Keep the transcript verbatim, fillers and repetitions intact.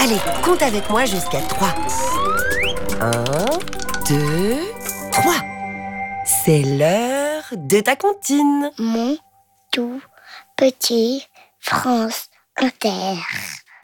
Allez, compte avec moi jusqu'à trois. Un, deux, trois. C'est l'heure de ta comptine. Mon tout petit France Inter.